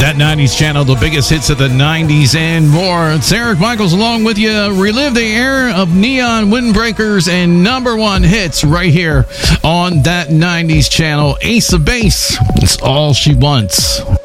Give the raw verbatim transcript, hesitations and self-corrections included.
That nineties channel, the biggest hits of the nineties and more. It's Eric Michaels along with you. Relive the era of neon windbreakers and number one hits right here on That nineties channel. Ace of Base. It's all she wants.